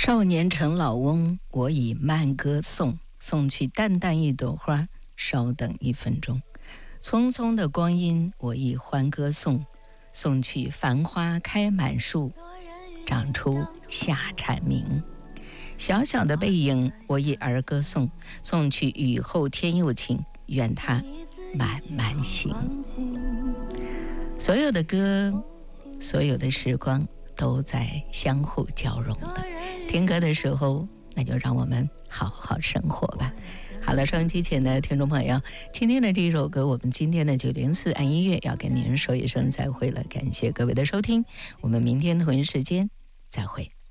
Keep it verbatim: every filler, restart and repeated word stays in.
少年成老翁，我以慢歌送。送去淡淡一朵花，稍等一分钟。匆匆的光阴，我以欢歌送。送去繁花开满树，长出夏蝉鸣。小小的背影，我以儿歌送。送去雨后天又晴，愿它慢慢行。所有的歌，所有的时光都在相互交融的。听歌的时候，那就让我们好好生活吧。好了，收音机前的听众朋友，今天的这一首歌，我们今天的九零四爱音乐要跟您说一声再会了，感谢各位的收听，我们明天同一时间再会。